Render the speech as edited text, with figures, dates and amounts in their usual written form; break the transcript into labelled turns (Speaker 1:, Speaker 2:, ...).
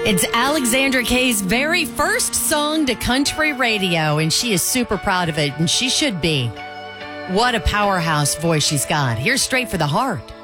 Speaker 1: It's Alexandra Kay's very first song to country radio, and she is super proud of it, and she should be. What a powerhouse voice she's got. Here's Straight for the Heart.